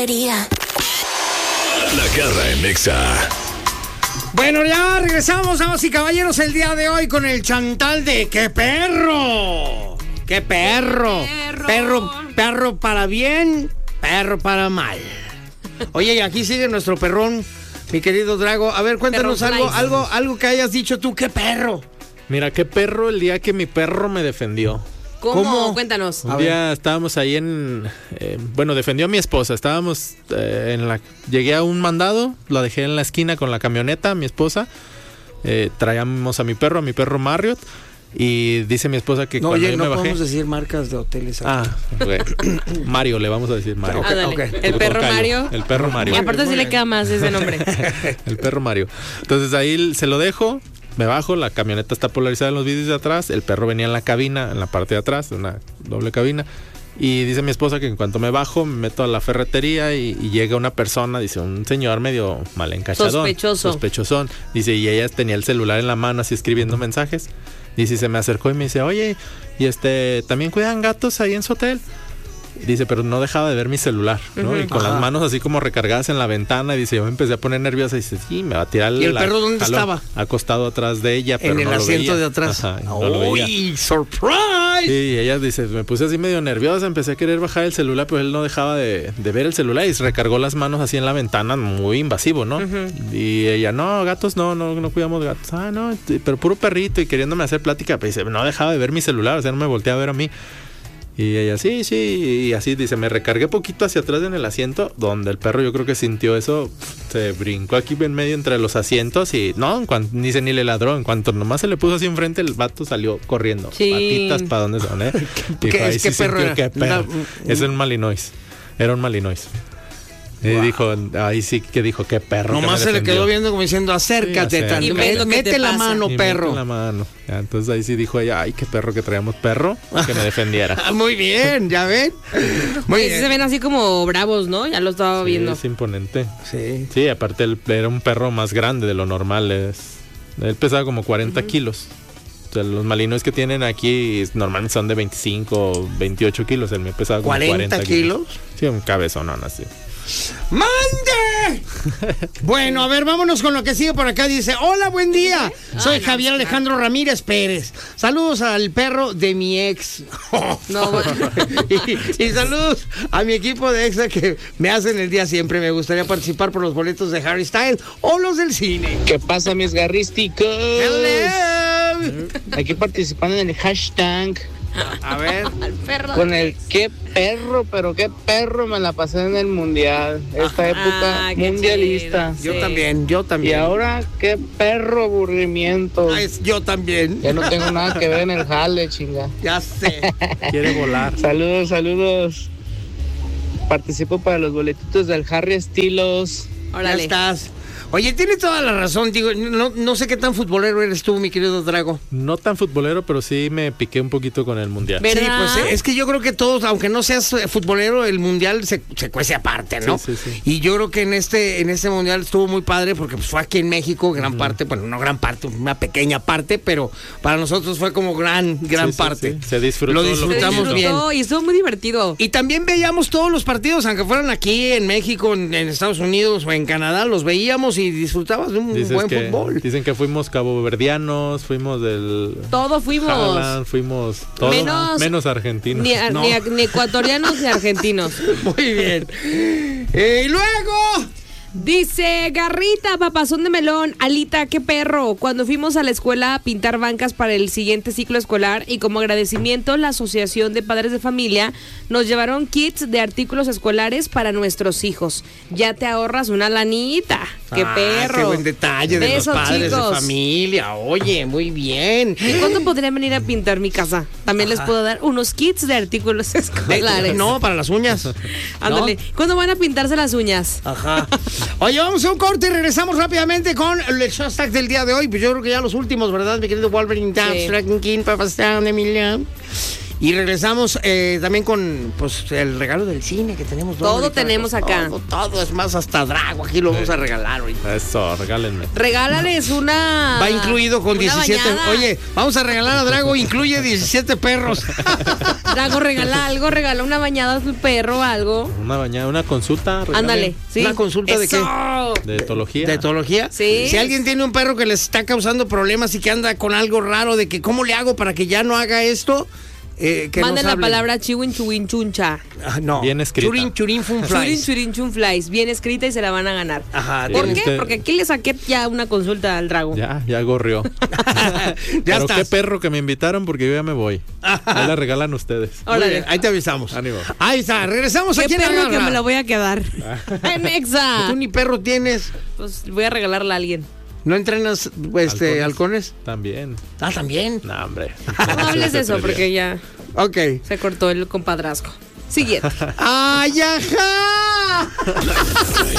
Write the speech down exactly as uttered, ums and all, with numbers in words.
debería. La Garra en Nexa. Bueno, ya regresamos, damas y caballeros, el día de hoy con el chantal de ¡qué perro! ¡Qué perro! Perro. Perro, perro para bien, perro para mal. Oye, y aquí sigue nuestro perrón, mi querido Drago. A ver, cuéntanos Perro algo, Slice. algo, algo que hayas dicho tú, ¡qué perro! Mira, qué perro el día que mi perro me defendió. ¿Cómo? ¿Cómo? Cuéntanos. Un A día ver. estábamos ahí en... eh, bueno, defendió a mi esposa. Estábamos eh, en la... Llegué a un mandado, la dejé en la esquina con la camioneta, mi esposa. Eh, traíamos a mi perro, a mi perro Marriott. Y dice mi esposa que No, cuando oye, yo no me bajé... podemos decir marcas de hoteles. Ah, ok. Mario, le vamos a decir Mario. Ok, Ándale. ok. El Tu perro tocayo. Mario. El perro Mario. Y aparte sí le queda más ese nombre. El perro Mario. Entonces ahí se lo dejo, me bajo, la camioneta está polarizada en los vidrios de atrás, el perro venía en la cabina, en la parte de atrás, una doble cabina. Y dice mi esposa que en cuanto me bajo, me meto a la ferretería y, y llega una persona, dice, un señor medio mal encachadón. Sospechoso. Sospechosón. Dice, y ella tenía el celular en la mano así escribiendo mensajes. Dice, se me acercó y me dice, oye, y este, ¿también cuidan gatos ahí en su hotel? Dice, pero no dejaba de ver mi celular, ¿no? Uh-huh. Y con Ajá. las manos así como recargadas en la ventana. Y dice, yo me empecé a poner nerviosa. Y dice, sí, me va a tirar. ¿Y el la- perro dónde jalón, estaba? Acostado atrás de ella, pero En el no lo asiento veía. de atrás. Ajá, no lo veía. ¡Uy, surprise! Sí, y ella dice, me puse así medio nerviosa, empecé a querer bajar el celular, pero él no dejaba de, de ver el celular y se recargó las manos así en la ventana, muy invasivo, ¿no? Y ella, no, gatos no, no, no cuidamos gatos. Ah, no, pero puro perrito y queriéndome hacer plática, pues dice, no dejaba de ver mi celular, o sea, no me volteaba a ver a mí. Y ella, sí, sí, y así dice, me recargué poquito hacia atrás en el asiento, donde el perro yo creo que sintió eso, se brincó aquí en medio entre los asientos y no, en cuanto, ni se ni le ladró, en cuanto nomás se le puso así enfrente, el vato salió corriendo, Sí. patitas para dónde son, ¿eh? ¿Qué- Dijo, ahí es que sí perro sintió era? que perro. Una- Es un Malinois, era un Malinois. Y Wow. dijo, ahí sí que dijo, qué perro. que Nomás me se le defendió. quedó viendo como diciendo, acércate, Sí, tan- Y ve lo que mete te la pasa. mano, Y perro. mete la mano. Ya, entonces ahí sí dijo ella, ay, qué perro que traíamos perro, que me defendiera. Ah, muy bien, ¿ya ven? Muy Oye, sí se ven así como bravos, ¿no? Ya lo estaba Sí, viendo. es imponente. Sí. Sí, aparte él era un perro más grande de lo normal. Es, él pesaba como cuarenta kilos. O sea, los Malinois que tienen aquí normalmente son de veinticinco o veintiocho kilos. Él me pesaba como ¿cuarenta cuarenta kilos? Sí, un cabezón, no, así. ¡Mande! Bueno, a ver, vámonos con lo que sigue por acá. Dice, hola, buen día. Soy Ay, no, Javier no. Alejandro Ramírez Pérez. Saludos al perro de mi ex. No, bueno. y, y saludos a mi equipo de Exa que me hacen el día siempre. Me gustaría participar por los boletos de Harry Styles o los del cine. ¿Qué pasa, mis garrísticos? Hello. Aquí participando en el hashtag A ver. Al perro. con el qué perro, pero qué perro me la pasé en el mundial. Esta época Ah, qué mundialista. chido. Yo Sí. también, yo Y también. ahora qué perro aburrimiento. Ah, es- yo también. Ya no tengo nada que ver en el jale, chinga. Ya sé. Quiere volar. Saludos, saludos. Participo para los boletitos del Harry Estilos. Ya Órale. estás. Oye, tiene toda la razón, digo, no, no sé qué tan futbolero eres tú, mi querido Drago. No tan futbolero, pero sí me piqué un poquito con el mundial. ¿Verdad? Sí, pues eh, es que yo creo que todos, aunque no seas eh, futbolero, el mundial se, se cuece aparte, ¿no? Sí, sí, sí. Y yo creo que en este, en este mundial estuvo muy padre porque pues, fue aquí en México, gran parte, bueno, no gran parte, una pequeña parte, pero para nosotros fue como gran, gran Sí, sí, parte. sí. Se disfrutó Lo lo disfrutamos poquito. bien. Disfrutó y estuvo muy divertido. Y también veíamos todos los partidos, aunque fueran aquí en México, en, en Estados Unidos o en Canadá, los veíamos y disfrutabas de un Dices buen que- fútbol. Dicen que fuimos caboverdianos, fuimos del... Todo fuimos. Haaland, fuimos todos, Menos- menos argentinos. Ni, a- No. ni a- ni ecuatorianos ni argentinos. Muy bien. Eh, y luego... Dice Garrita, papazón de melón, Alita, qué perro. Cuando fuimos a la escuela a pintar bancas para el siguiente ciclo escolar y como agradecimiento la Asociación de Padres de Familia nos llevaron kits de artículos escolares para nuestros hijos. Ya te ahorras una lanita. Qué Ah, perro. Qué buen detalle de Besos, los padres chicos. de familia. Oye, muy bien. ¿Y cuándo podrían venir a pintar mi casa? También les puedo dar unos kits de artículos escolares. No, para las uñas. Ándale. ¿No? ¿Cuándo van a pintarse las uñas? Ajá. Oye, vamos a un corte y regresamos rápidamente con el hashtag del día de hoy. Pues yo creo que ya los últimos, ¿verdad? Mi querido Wolverine, Down, Sí. Striking King, Papas Down, Emiliano. Y regresamos eh, también con pues el regalo del cine que tenemos. Todo ahorita. tenemos acá. Todo, todo, es más, hasta Drago aquí lo vamos a regalar ahorita. Eso, regálenme. Regálales una. Va incluido con una diecisiete. bañada. Oye, vamos a regalar a Drago, incluye diecisiete perros. Drago, regala algo, regala una bañada a tu perro, algo. Una bañada, una consulta. regalen. Ándale, sí. ¿Una consulta de qué? Eso. De etología. ¿De etología? Sí. Si alguien tiene un perro que les está causando problemas y que anda con algo raro de que cómo le hago para que ya no haga esto, eh, que Manden nos la hablen. palabra chiwin chuwin chuncha. Ah, no. Bien escrita. Churin, churin, fun Churin flies. churin chun flies. Bien escrita y se la van a ganar. Ajá. ¿Por Sí. qué? Este- Porque aquí le saqué ya una consulta al Drago. Ya, ya gorrió. Ya Pero estás. qué perro que me invitaron porque yo ya me voy. Ya la regalan ustedes. Muy Órale. bien, ahí te avisamos. Ánimo. Ahí está, regresamos ¿Qué aquí en perro que Agarra. me la voy a quedar? En Exa. Tú ni perro tienes. Pues voy a regalarla a alguien. ¿No entrenas este, halcones? También. Ah, también. No, hombre. No hables de eso porque ya Ok. se cortó el compadrazgo. Siguiente. ¡Ay, ajá! La Garra